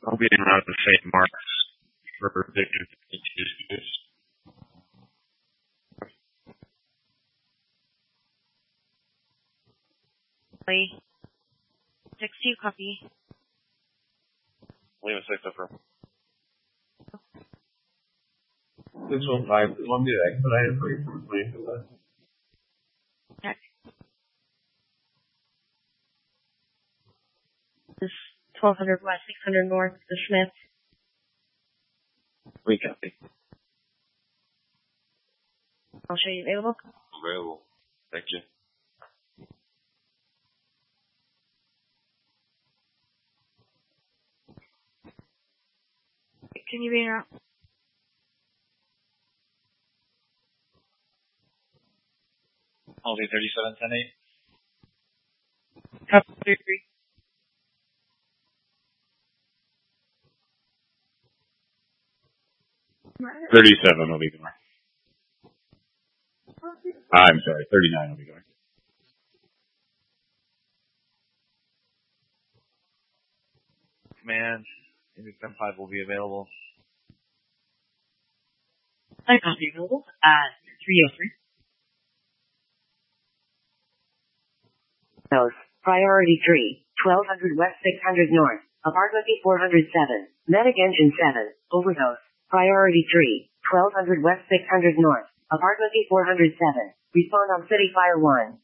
I'll be around the St. Mark's for Vision Tuesdays. Lee. 6-2, copy. Lima 6 upper. This one, I want me to expedite it for you from Lima. Check. This is 1200 west, 600 north, the Smith. Recopy. I'll show you available. Available. Thank you. Can you be in route? I'll be 3710-8. Copy 33. $37 will be going. I'm sorry, $39 will be going. Command, M5 will be available. I copy available at 303. Those. Priority 3, 1200 west 600 north, apartment B407, medic engine 7, overdose. Priority 3, 1200 west 600 north, apartment B407, respond on City Fire 1.